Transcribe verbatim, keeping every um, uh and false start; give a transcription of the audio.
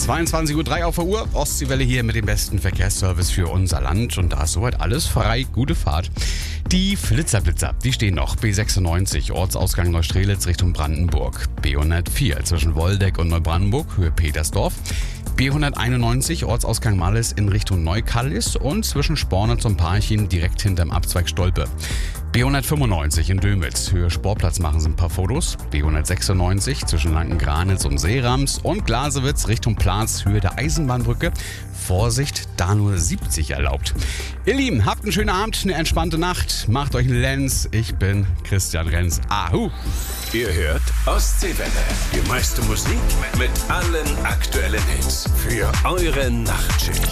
zweiundzwanzig Uhr drei auf der Uhr. Ostseewelle hier mit dem besten Verkehrsservice für unser Land. Und da ist soweit alles frei. Gute Fahrt. Die Flitzerblitzer, die stehen noch. B sechsundneunzig, Ortsausgang Neustrelitz Richtung Brandenburg. B hundertvier zwischen Woldeck und Neubrandenburg, Höhe Petersdorf. B hunderteinundneunzig, Ortsausgang Mallis in Richtung Neukallis und zwischen Spornitz und Parchim direkt hinterm Abzweig Stolpe. B hundertfünfundneunzig in Dömitz, Höhe Sportplatz machen Sie ein paar Fotos. B hundertsechsundneunzig zwischen Lanken-Granitz und Seerams und Glasewitz Richtung Platz, Höhe der Eisenbahnbrücke. Vorsicht, da nur siebzig erlaubt. Ihr Lieben, habt einen schönen Abend, eine entspannte Nacht. Macht euch einen Lenz. Ich bin Christian Renz. Ahu! Ihr hört Ostseewelle. Die meiste Musik mit allen aktuellen Hits für eure Nachtschicht.